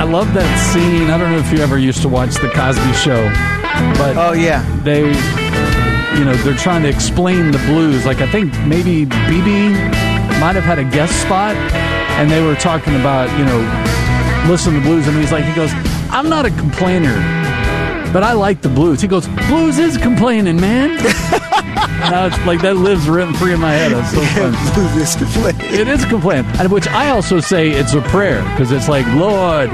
love that scene. I don't know if you ever used to watch The Cosby Show, but they're trying to explain the blues. Like, I think maybe BB might have had a guest spot, and they were talking about, listen to the blues, and he goes, I'm not a complainer, but I like the blues. He goes, blues is complaining, man. Now it's like that lives rent free in my head. That's so fun. Blues is complaining. It is complaining, and which I also say it's a prayer, because it's like, Lord,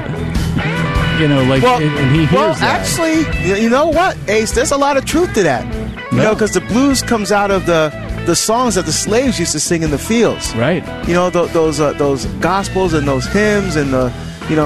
and he hears that. Actually, you know what, Ace? There's a lot of truth to that. Because the blues comes out of the songs that the slaves used to sing in the fields. Right. Those gospels and those hymns and the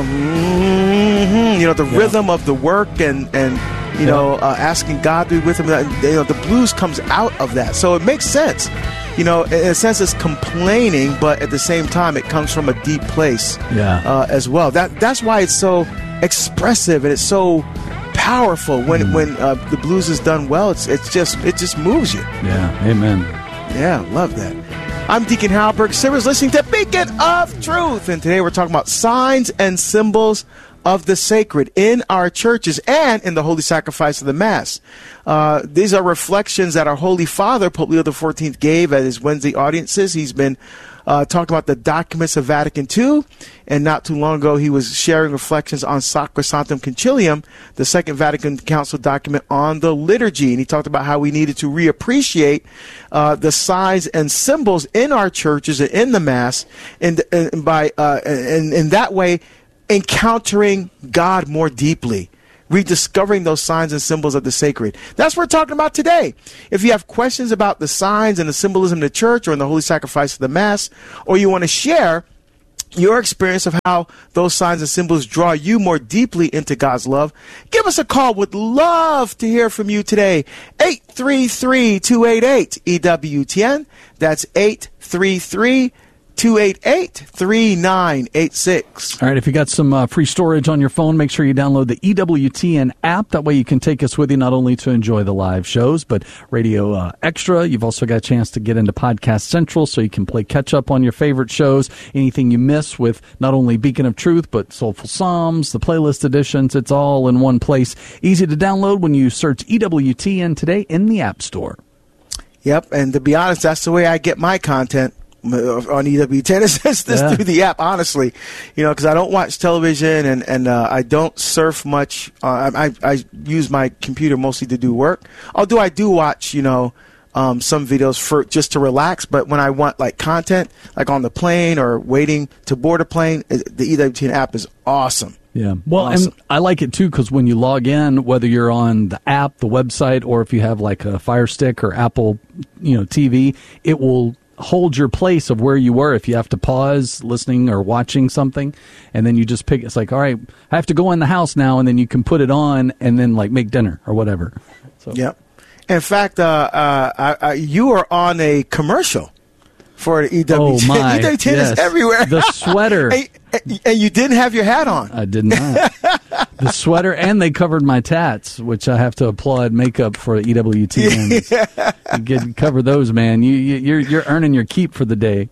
rhythm of the work and asking God to be with him. The blues comes out of that. So it makes sense. In a sense, it's complaining, but at the same time, it comes from a deep place as well. That's why it's so expressive and it's so powerful when the blues is done well. It just moves you. Yeah, amen. Yeah, love that. I'm Deacon Halberg Sivers, listening to Beacon of Truth, and today we're talking about signs and symbols of the sacred in our churches and in the holy sacrifice of the Mass. These are reflections that our Holy Father, Pope Leo XIV, gave at his Wednesday audiences. He's been talking about the documents of Vatican II, and not too long ago he was sharing reflections on Sacrosanctum Concilium, the Second Vatican Council document on the liturgy, and he talked about how we needed to reappreciate the signs and symbols in our churches and in the Mass, and by in that way encountering God more deeply, rediscovering those signs and symbols of the sacred. That's what we're talking about today. If you have questions about the signs and the symbolism in the church or in the holy sacrifice of the Mass, or you want to share your experience of how those signs and symbols draw you more deeply into God's love, give us a call. Would love to hear from you today. 833-288-EWTN. That's 833-288-3986. All right, if you got some free storage on your phone, make sure you download the EWTN app. That way you can take us with you not only to enjoy the live shows, but Radio Extra. You've also got a chance to get into Podcast Central so you can play catch-up on your favorite shows. Anything you miss with not only Beacon of Truth, but Soulful Psalms, the playlist editions, it's all in one place. Easy to download when you search EWTN today in the App Store. Yep, and to be honest, that's the way I get my content on EWTN. It's through the app, honestly, because I don't watch television and I don't surf much. I use my computer mostly to do work. Although I do watch, some videos for just to relax. But when I want like content, like on the plane or waiting to board a plane, the EWTN app is awesome. Yeah. Well, awesome. And I like it, too, because when you log in, whether you're on the app, the website, or if you have like a Fire Stick or Apple, TV, it will hold your place of where you were if you have to pause listening or watching something, and then you just pick. It's like, all right, I have to go in the house now, and then you can put it on and then like make dinner or whatever. So. Yep. In fact, you are on a commercial for the EWTN. Oh my! EWTN is everywhere. The sweater. And you didn't have your hat on. I did not. The sweater, and they covered my tats, which I have to applaud makeup for EWTN. Yeah. You cover those, man. You're earning your keep for the day.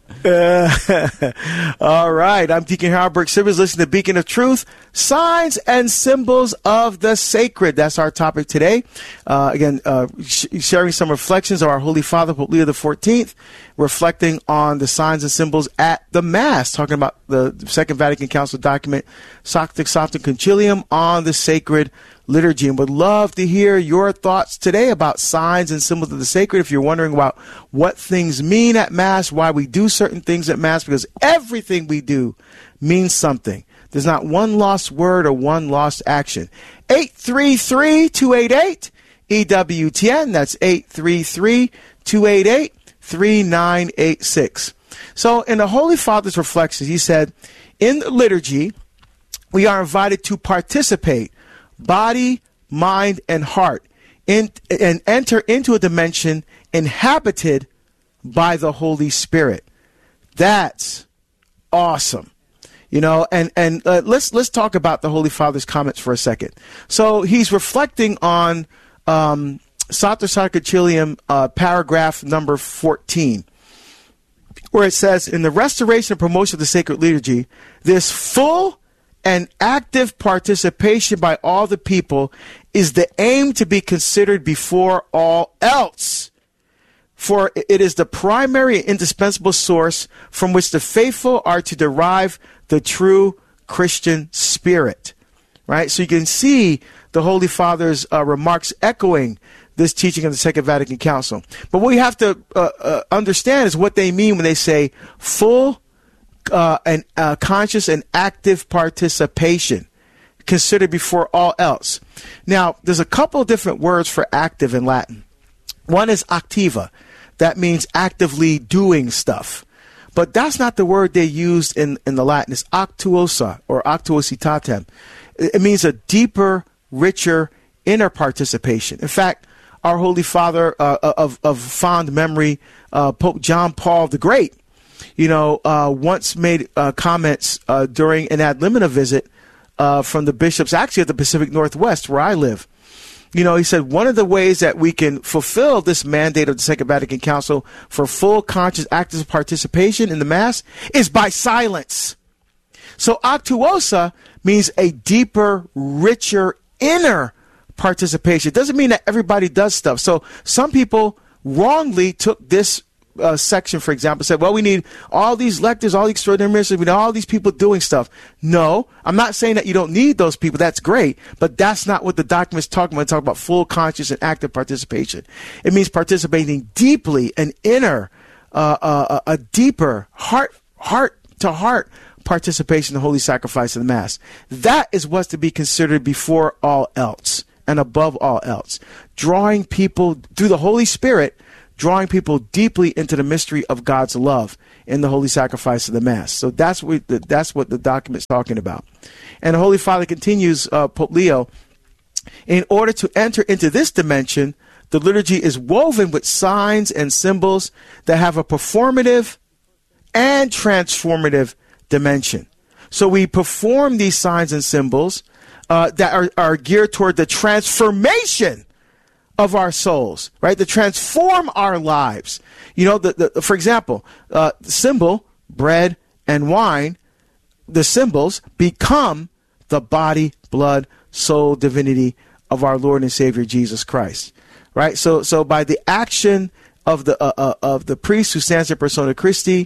All right. I'm Deacon Halberg Sivers, listening to Beacon of Truth, signs and symbols of the sacred. That's our topic today. Again, sharing some reflections of our Holy Father, Pope Leo XIV, reflecting on the signs and symbols at the Mass, talking about the Second Vatican Council document, Sacrosanctum Concilium, on the sacred liturgy, and would love to hear your thoughts today about signs and symbols of the sacred. If you're wondering about what things mean at Mass, why we do certain things at Mass, because everything we do means something. There's not one lost word or one lost action. 833-288-EWTN. That's 833-288-3986. So in the Holy Father's reflections, he said, in the liturgy, we are invited to participate, body, mind, and heart, and enter into a dimension inhabited by the Holy Spirit. That's awesome. And let's talk about the Holy Father's comments for a second. So he's reflecting on Sacrosanctum Concilium, paragraph number 14, where it says, in the restoration and promotion of the sacred liturgy, this full and active participation by all the people is the aim to be considered before all else. For it is the primary and indispensable source from which the faithful are to derive the true Christian spirit. Right? So you can see the Holy Father's remarks echoing this teaching of the Second Vatican Council. But what we have to understand is what they mean when they say full and conscious and active participation, considered before all else. Now, there's a couple of different words for active in Latin. One is activa. That means actively doing stuff. But that's not the word they used in the Latin. It's actuosa or actuositatem. It means a deeper, richer, inner participation. In fact, our Holy Father of fond memory, Pope John Paul the Great, once made comments during an ad limina visit from the bishops, actually at the Pacific Northwest, where I live. He said one of the ways that we can fulfill this mandate of the Second Vatican Council for full, conscious, active participation in the Mass is by silence. So actuosa means a deeper, richer, inner participation. It doesn't mean that everybody does stuff. So some people wrongly took this section, for example, said, well, we need all these lectors, all the extraordinary ministers, we need all these people doing stuff. No, I'm not saying that you don't need those people. That's great. But that's not what the document's talking about. Talk about full, conscious, and active participation. It means participating deeply and inner, a deeper heart-to-heart participation in the holy sacrifice of the Mass. That is what's to be considered before all else and above all else. Drawing people through the Holy Spirit, drawing people deeply into the mystery of God's love in the holy sacrifice of the Mass. So that's what the document's talking about. And the Holy Father continues, Pope Leo, in order to enter into this dimension, the liturgy is woven with signs and symbols that have a performative and transformative dimension. So we perform these signs and symbols that are geared toward the transformation of our souls, right? To transform our lives. For example, the symbol, bread and wine, the symbols become the body, blood, soul, divinity of our Lord and Savior Jesus Christ, right? So by the action of the priest who stands in persona Christi,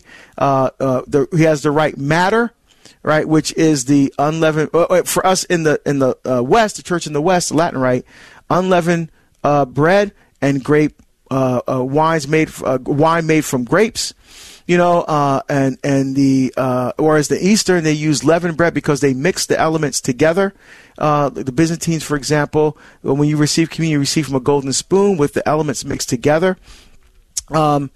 he has the right matter, right, which is the unleavened. For us in the West, the Church in the West, the Latin Rite, unleavened bread and grape wine made from grapes, and whereas the Eastern they use leavened bread because they mix the elements together. The Byzantines, for example, when you receive communion, you receive from a golden spoon with the elements mixed together. But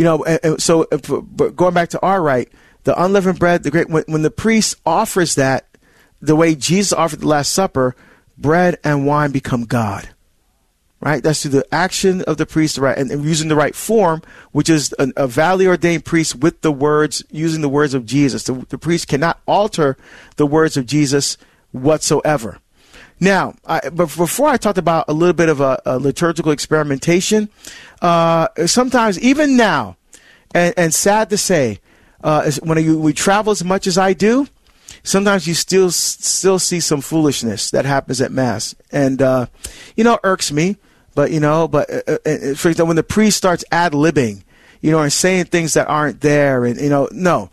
going back to our rite, the unleavened bread, the grape, when the priest offers that, the way Jesus offered the Last Supper, bread and wine become God. Right, that's through the action of the priest, right, and using the right form, which is a validly ordained priest with the words, using the words of Jesus. The priest cannot alter the words of Jesus whatsoever. Now, but before I talked about a little bit of a liturgical experimentation, sometimes even now, and sad to say, when we travel as much as I do, sometimes you still see some foolishness that happens at Mass, and irks me. But for example, when the priest starts ad-libbing, and saying things that aren't there, and no.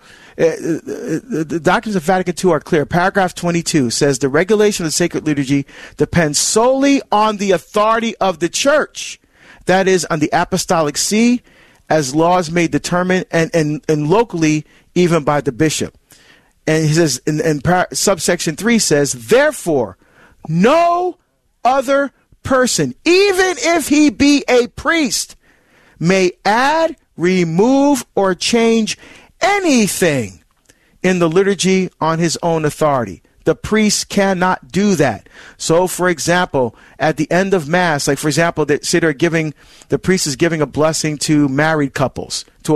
The documents of Vatican II are clear. Paragraph 22 says the regulation of the sacred liturgy depends solely on the authority of the Church, that is, on the Apostolic See, as laws may determine, and locally even by the bishop. And he says, subsection 3 says, therefore, no other person, even if he be a priest, may add, remove, or change anything in the liturgy on his own authority. The priest cannot do that. So, for example, at the end of Mass, like for example, the priest is giving a blessing to married couples, to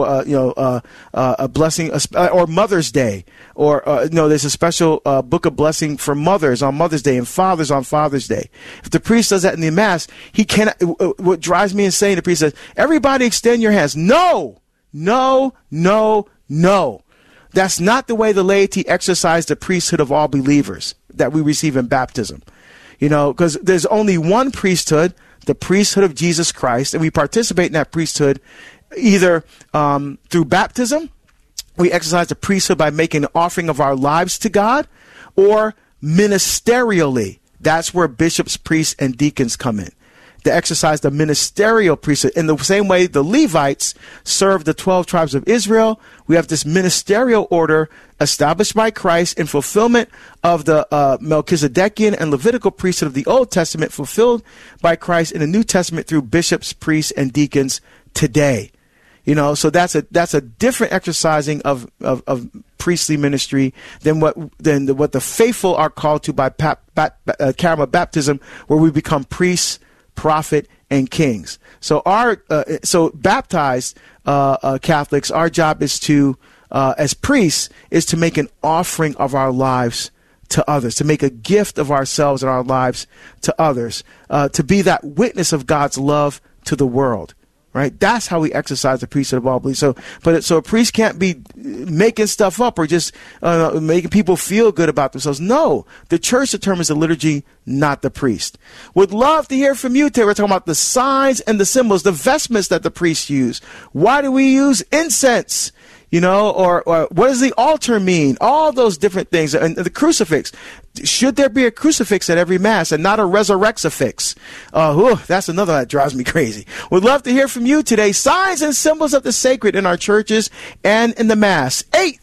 a blessing, or Mother's Day, or there's a special book of blessing for mothers on Mother's Day and fathers on Father's Day. If the priest does that in the Mass, he cannot. What drives me insane, the priest says, "Everybody, extend your hands." No. The That's not the way the laity exercise the priesthood of all believers that we receive in baptism. You know, because there's only one priesthood, the priesthood of Jesus Christ, and we participate in that priesthood either through baptism. We exercise the priesthood by making an offering of our lives to God, or ministerially. That's where bishops, priests, and deacons come in. They exercise the ministerial priesthood. In the same way the Levites served the 12 tribes of Israel, we have this ministerial order established by Christ in fulfillment of the Melchizedekian and Levitical priesthood of the Old Testament, fulfilled by Christ in the New Testament through bishops, priests, and deacons today. You know, so that's a different exercising of priestly ministry than what the faithful are called to by charismatic baptism, where we become priests, prophet, and kings. So so baptized Catholics, our job is to, as priests, is to make an offering of our lives to others, to make a gift of ourselves and our lives to others, to be that witness of God's love to the world. Right? That's how we exercise the priesthood of all believers. So a priest can't be making stuff up or just making people feel good about themselves. No, the church determines the liturgy, not the priest. Would love to hear from you today. We're talking about the signs and the symbols, the vestments that the priests use. Why do we use incense? You know, or what does the altar mean? All those different things. And the crucifix. Should there be a crucifix at every Mass and not a resurrexifix? That's another that drives me crazy. Would love to hear from you today. Signs and symbols of the sacred in our churches and in the Mass.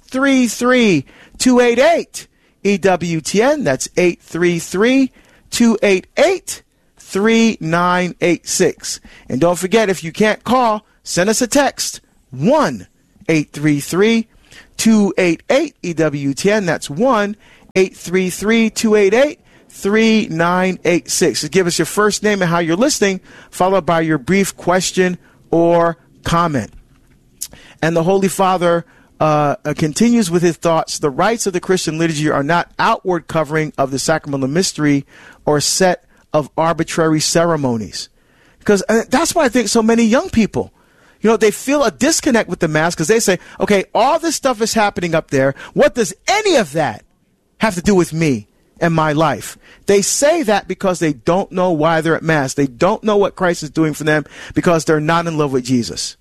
833-288-EWTN. That's 833-288-3986. And don't forget, if you can't call, send us a text. 1-833-288-EWTN. That's 1-833-288-3986. So give us your first name and how you're listening, followed by your brief question or comment. And the Holy Father continues with his thoughts. The rites of the Christian liturgy are not outward covering of the sacramental mystery or set of arbitrary ceremonies. Because that's why I think so many young people, you know, they feel a disconnect with the Mass because they say, okay, all this stuff is happening up there. What does any of that have to do with me and my life? They say that because they don't know why they're at Mass. They don't know what Christ is doing for them because they're not in love with Jesus.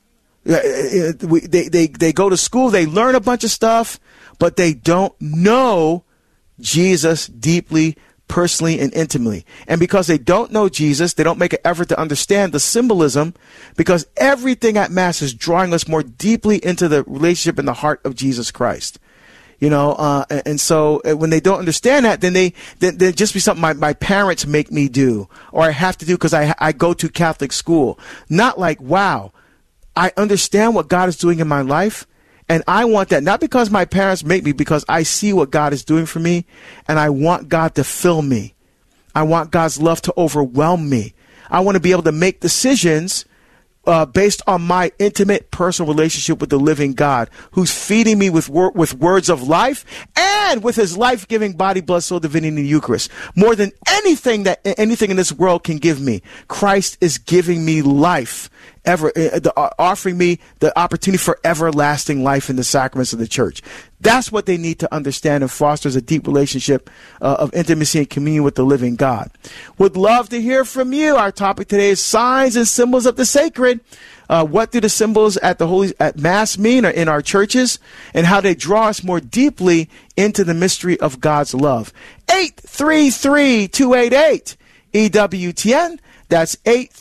They go to school, they learn a bunch of stuff, but they don't know Jesus deeply, personally, and intimately. And because they don't know Jesus, they don't make an effort to understand the symbolism, because everything at Mass is drawing us more deeply into the relationship and the heart of Jesus Christ. You know, and so when they don't understand that, then they just be something my parents make me do, or I have to do because I go to Catholic school. Not like, wow, I understand what God is doing in my life, and I want that, not because my parents make me, because I see what God is doing for me, and I want God to fill me. I want God's love to overwhelm me. I want to be able to make decisions based on my intimate personal relationship with the living God, who's feeding me with words of life and with his life-giving body, blood, soul, divinity in the Eucharist. More than anything in this world can give me, Christ is giving me life, offering me the opportunity for everlasting life in the sacraments of the church. That's what they need to understand, and fosters a deep relationship of intimacy and communion with the living God. Would love to hear from you. Our topic today is signs and symbols of the sacred. What do the symbols at Mass mean, or in our churches, and how they draw us more deeply into the mystery of God's love? 833-288-EWTN. That's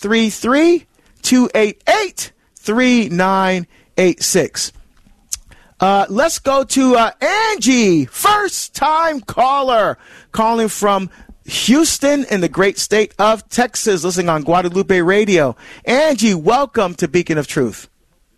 833-288-3986. Let's go to Angie, first-time caller, calling from Houston in the great state of Texas, listening on Guadalupe Radio. Angie, welcome to Beacon of Truth.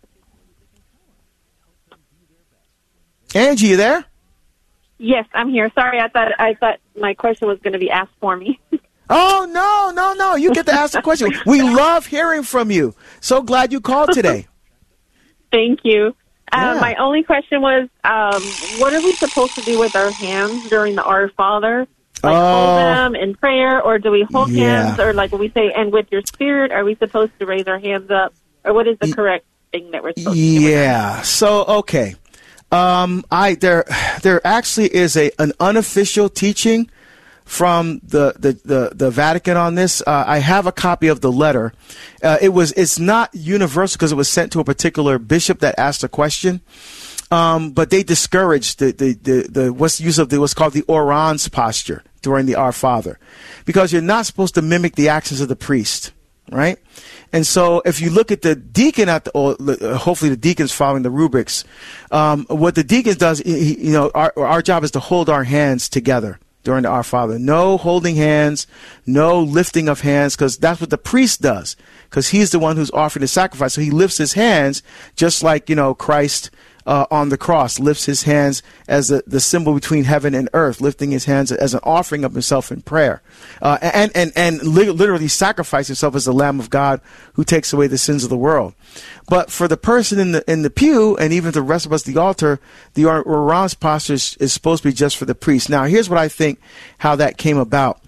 Angie, you there? Yes, I'm here. Sorry, I thought my question was going to be asked for me. Oh, no. You get to ask the question. We love hearing from you. So glad you called today. Thank you. Yeah. My only question was, what are we supposed to do with our hands during the Our Father? Like hold them in prayer, or do we hold hands, or like when we say, and with your spirit, are we supposed to raise our hands up? Or what is the correct thing that we're supposed to do? Yeah. So, okay. There actually is an unofficial teaching from the Vatican on this. I have a copy of the letter. It's not universal because it was sent to a particular bishop that asked a question. But they discouraged the use of what's called the orans posture during the Our Father, because you're not supposed to mimic the actions of the priest, right? And so if you look at the deacon hopefully the deacon's following the rubrics. What the deacon does, our job is to hold our hands together during the Our Father. No holding hands, no lifting of hands, because that's what the priest does, because he's the one who's offering the sacrifice. So he lifts his hands just like, Christ on the cross lifts his hands as the symbol between heaven and earth, lifting his hands as an offering of himself in prayer, and literally sacrifice himself as the Lamb of God who takes away the sins of the world. But for the person in the pew, and even the rest of us, the altar, the orans posture is supposed to be just for the priest. Now, here's what I think how that came about.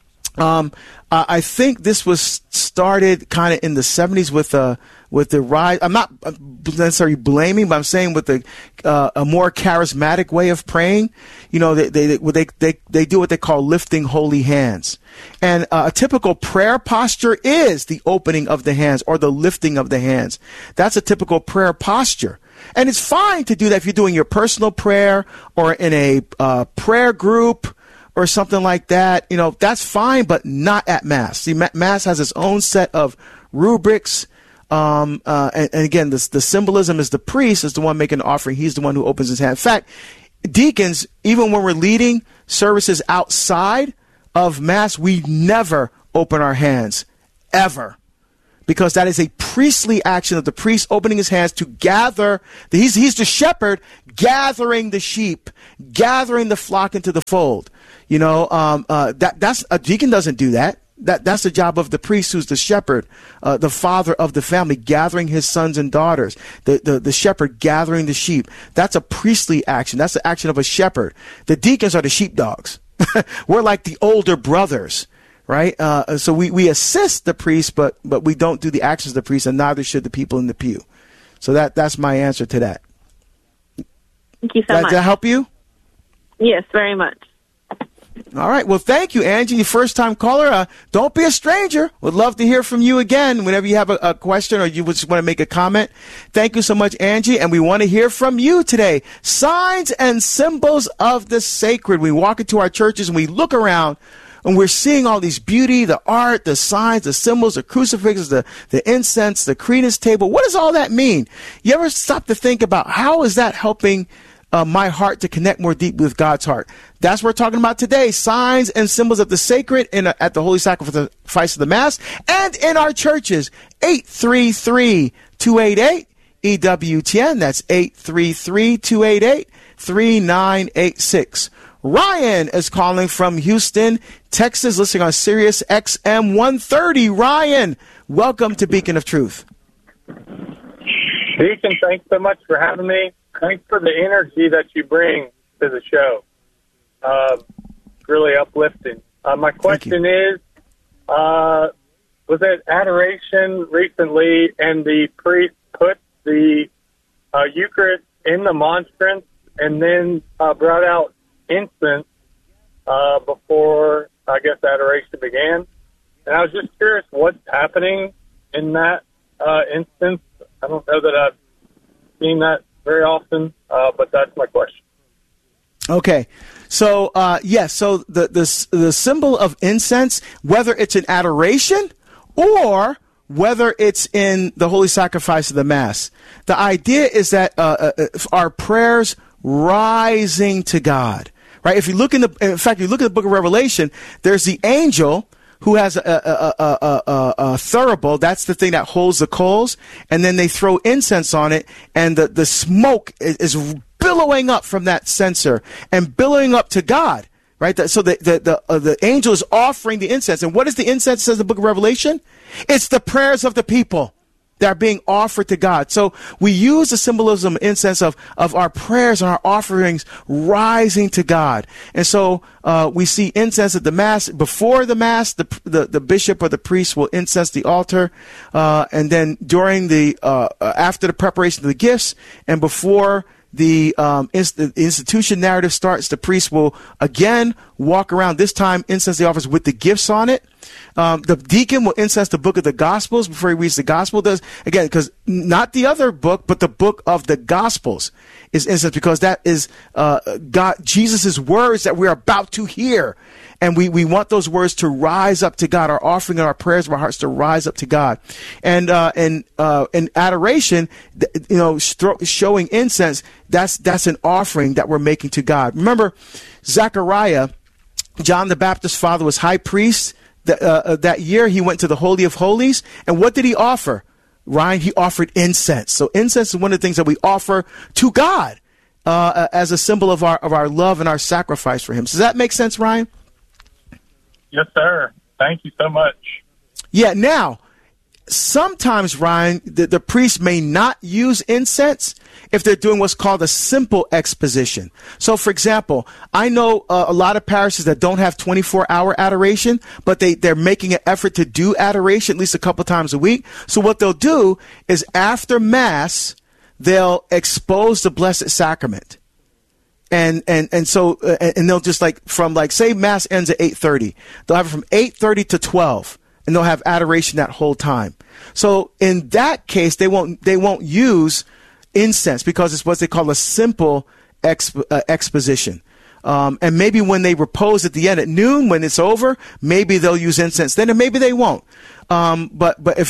I think this was started kind of in the 70s with the rise. I'm not necessarily blaming, but I'm saying with a more charismatic way of praying. They do what they call lifting holy hands, and a typical prayer posture is the opening of the hands or the lifting of the hands. That's a typical prayer posture. And it's fine to do that if you're doing your personal prayer or in a prayer group or something like that. That's fine, but not at Mass. See, Mass has its own set of rubrics. And again, the symbolism is the priest is the one making the offering. He's the one who opens his hand. In fact, deacons, even when we're leading services outside of Mass, we never open our hands, ever. Because that is a priestly action of the priest opening his hands to gather. He's the shepherd gathering the sheep, gathering the flock into the fold. That's a deacon doesn't do that. That's the job of the priest, who's the shepherd, the father of the family, gathering his sons and daughters. The shepherd gathering the sheep. That's a priestly action. That's the action of a shepherd. The deacons are the sheepdogs. We're like the older brothers. Right? So we assist the priest, but we don't do the actions of the priest, and neither should the people in the pew. So that's my answer to that. Thank you so much. Does that help you? Yes, very much. All right. Well, thank you, Angie. Your first-time caller. Don't be a stranger. Would love to hear from you again whenever you have a question or you just want to make a comment. Thank you so much, Angie. And we want to hear from you today. Signs and symbols of the sacred. We walk into our churches and we look around, and we're seeing all these beauty, the art, the signs, the symbols, the crucifixes, the incense, the credence table. What does all that mean? You ever stop to think about how is that helping my heart to connect more deeply with God's heart? That's what we're talking about today. Signs and symbols of the sacred at the Holy Sacrifice of the Mass and in our churches. 833-288 EWTN. That's 833-288-3986. Ryan is calling from Houston, Texas, listening on Sirius XM 130. Ryan, welcome to Beacon of Truth. Deacon, thanks so much for having me. Thanks for the energy that you bring to the show. Really uplifting. My question is, was at adoration recently, and the priest put the Eucharist in the monstrance and then brought out incense before, I guess, adoration began. And I was just curious what's happening in that instance. I don't know that I've seen that very often, but that's my question. Okay. So, yes, so the symbol of incense, whether it's in adoration or whether it's in the Holy Sacrifice of the Mass, the idea is that our prayers rising to God. Right? If you look in fact, you look at the book of Revelation, there's the angel who has a thurible. That's the thing that holds the coals, and then they throw incense on it, and the smoke is billowing up from that censer and billowing up to God. Right? So the angel is offering the incense, and what is the incense? Says the book of Revelation, it's the prayers of the people that are being offered to God. So we use the symbolism, incense of our prayers and our offerings rising to God. And so we see incense at the Mass. Before the Mass, the bishop or the priest will incense the altar. And then during after the preparation of the gifts and before the institution narrative starts, the priest will again walk around, this time incense the offerings with the gifts on it. The deacon will incense the book of the Gospels before he reads the Gospel. Does again, because not the other book, but the book of the Gospels is incensed, because that is God, Jesus's words that we're about to hear, and we want those words to rise up to God. Our offering and our prayers of our hearts to rise up to God, and in adoration, showing incense. That's an offering that we're making to God. Remember, Zechariah, John the Baptist's father, was high priest. That year he went to the Holy of Holies, and what did he offer? Ryan, he offered incense. So incense is one of the things that we offer to God as a symbol of our love and our sacrifice for him. Does that make sense, Ryan? Yes, sir. Thank you so much. Yeah, now, sometimes, Ryan, the priest may not use incense if they're doing what's called a simple exposition. So, for example, I know a lot of parishes that don't have 24-hour adoration, but they're making an effort to do adoration at least a couple times a week. So what they'll do is after Mass, they'll expose the Blessed Sacrament. And so they'll just say Mass ends at 8:30. They'll have it from 8:30 to 12. And they'll have adoration that whole time. So in that case, they won't use incense, because it's what they call a simple exposition. And maybe when they repose at the end at noon, when it's over, maybe they'll use incense then, and maybe they won't. But if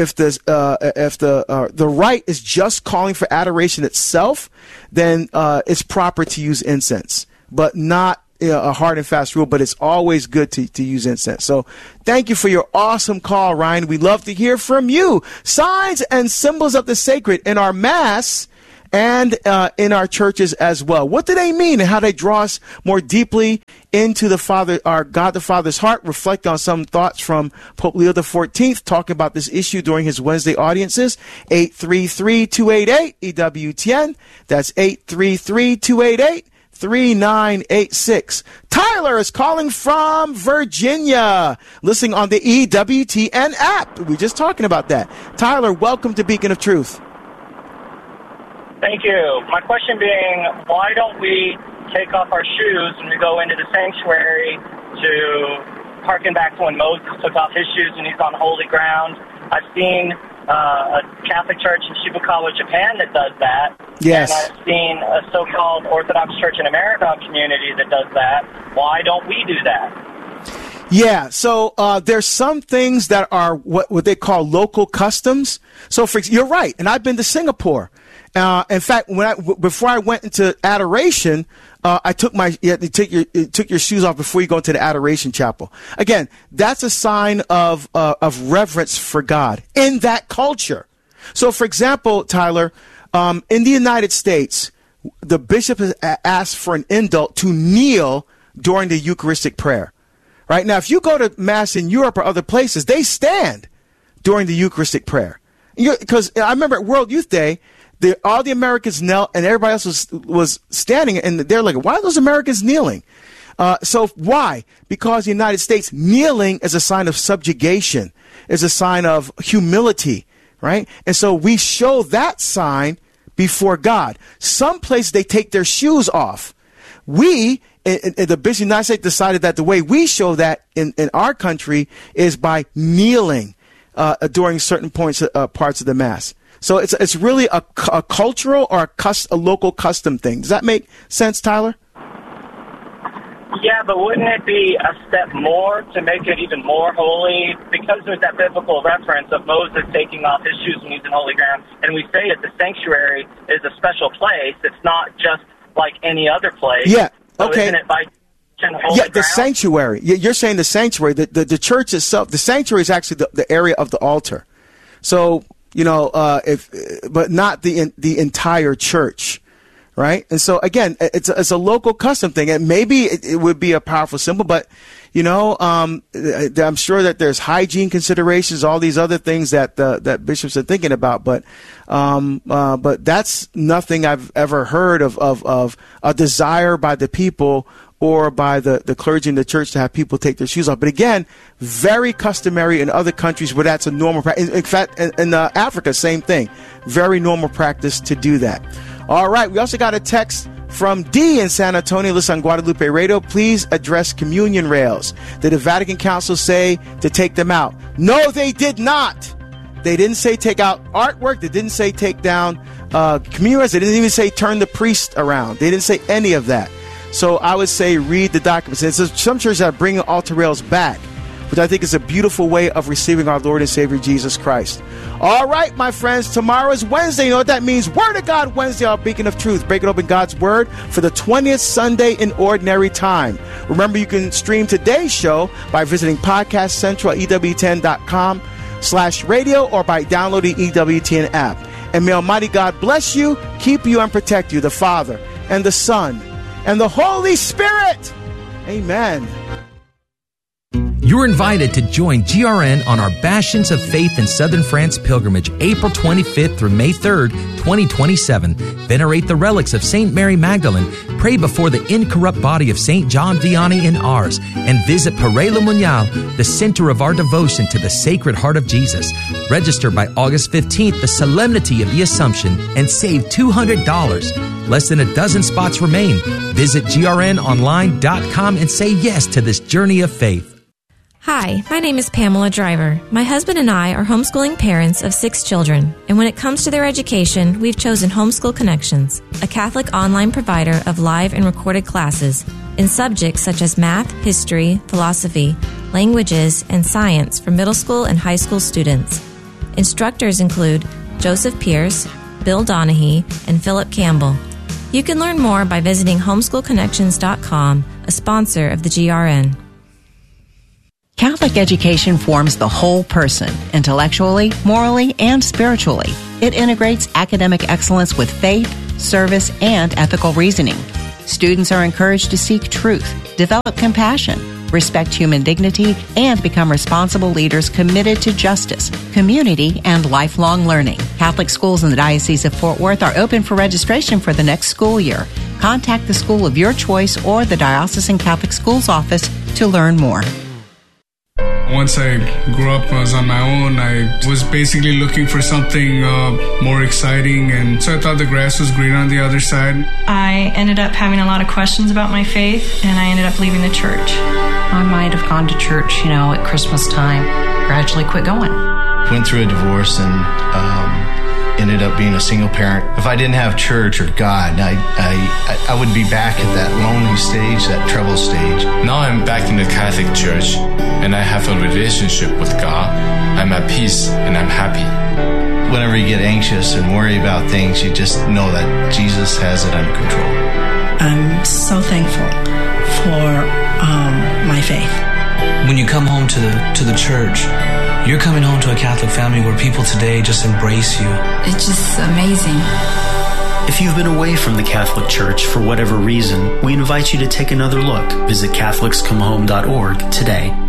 the rite is just calling for adoration itself, then it's proper to use incense, but not a hard and fast rule, but it's always good to use incense. So thank you for your awesome call, Ryan. We love to hear from you. Signs and symbols of the sacred in our Mass and in our churches as well. What do they mean, and how they draw us more deeply into the Father, our God the Father's heart? Reflect on some thoughts from Pope Leo XIV talking about this issue during his Wednesday audiences. 833-288-EWTN. That's 833-288-3986. Tyler is calling from Virginia, listening on the EWTN app. We were just talking about that. Tyler, welcome to Beacon of Truth. Thank you. My question being, why don't we take off our shoes when we go into the sanctuary, to harken back to when Moses took off his shoes when he's on holy ground? I've seen a Catholic church in Shibukawa, Japan that does that. Yes. And I've seen a so-called Orthodox Church in America community that does that. Why don't we do that? Yeah, so there's some things that are what they call local customs. So you're right, and I've been to Singapore. In fact, before I went into adoration, I took you took your shoes off before you go into the adoration chapel. Again, that's a sign of reverence for God in that culture. So, for example, Tyler, in the United States, the bishop has asked for an indult to kneel during the Eucharistic prayer. Right now, if you go to Mass in Europe or other places, they stand during the Eucharistic prayer. Because I remember at World Youth Day, all the Americans knelt and everybody else was standing, and they're like, why are those Americans kneeling? So why? Because the United States, kneeling is a sign of subjugation, is a sign of humility, right? And so we show that sign before God. Some places they take their shoes off. We, the Bishop of the United States, decided that the way we show that in our country is by kneeling during certain parts of the Mass. So it's really a cultural or a local custom thing. Does that make sense, Tyler? Yeah, but wouldn't it be a step more to make it even more holy? Because there's that biblical reference of Moses taking off his shoes when he's in holy ground, and we say that the sanctuary is a special place. It's not just like any other place. Yeah, so okay. Isn't it by holy the ground? sanctuary. You're saying the sanctuary. The church itself, the sanctuary is actually the area of the altar. So, but not the entire church, right? And so again, it's a local custom thing, and maybe it would be a powerful symbol, but I'm sure that there's hygiene considerations, all these other things that bishops are thinking about, but that's nothing I've ever heard of a desire by the people or by the clergy in the church to have people take their shoes off. But again, very customary in other countries where that's a normal practice. In fact, in Africa, same thing. Very normal practice to do that. All right, we also got a text from D in San Antonio. Listen on Guadalupe Radio. Please address communion rails. Did the Vatican Council say to take them out? No, they did not. They didn't say take out artwork. They didn't say take down communion rails. They didn't even say turn the priest around. They didn't say any of that. So I would say read the documents. There's some churches that are bringing altar rails back, which I think is a beautiful way of receiving our Lord and Savior Jesus Christ. All right, my friends, tomorrow is Wednesday. You know what that means? Word of God Wednesday, our beacon of truth. Breaking open God's Word for the 20th Sunday in Ordinary Time. Remember, you can stream today's show by visiting Podcast Central at EWTN.com/radio or by downloading EWTN app. And may Almighty God bless you, keep you, and protect you, the Father and the Son and the Holy Spirit. Amen. You're invited to join GRN on our Bastions of Faith in Southern France pilgrimage, April 25th through May 3rd, 2027. Venerate the relics of St. Mary Magdalene, pray before the incorrupt body of St. John Vianney in Ars, and visit Père Le Monial, the center of our devotion to the Sacred Heart of Jesus. Register by August 15th, the Solemnity of the Assumption, and save $200. Less than a dozen spots remain. Visit grnonline.com and say yes to this journey of faith. Hi, my name is Pamela Driver. My husband and I are homeschooling parents of 6 children, and when it comes to their education, we've chosen Homeschool Connections, a Catholic online provider of live and recorded classes in subjects such as math, history, philosophy, languages, and science for middle school and high school students. Instructors include Joseph Pierce, Bill Donahue, and Philip Campbell. You can learn more by visiting homeschoolconnections.com, a sponsor of the GRN. Catholic education forms the whole person, intellectually, morally, and spiritually. It integrates academic excellence with faith, service, and ethical reasoning. Students are encouraged to seek truth, develop compassion, respect human dignity, and become responsible leaders committed to justice, community, and lifelong learning. Catholic schools in the Diocese of Fort Worth are open for registration for the next school year. Contact the school of your choice or the Diocesan Catholic Schools Office to learn more. Once I grew up, I was on my own. I was basically looking for something more exciting, and so I thought the grass was greener on the other side. I ended up having a lot of questions about my faith, and I ended up leaving the church. I might have gone to church, at Christmas time, gradually quit going. Went through a divorce and ended up being a single parent. If I didn't have church or God, I would be back at that lonely stage, that trouble stage. Now I'm back in the Catholic Church, and I have a relationship with God. I'm at peace, and I'm happy. Whenever you get anxious and worry about things, you just know that Jesus has it under control. I'm so thankful for my faith. When you come home to the church, you're coming home to a Catholic family where people today just embrace you. It's just amazing. If you've been away from the Catholic Church for whatever reason, we invite you to take another look. Visit CatholicsComeHome.org today.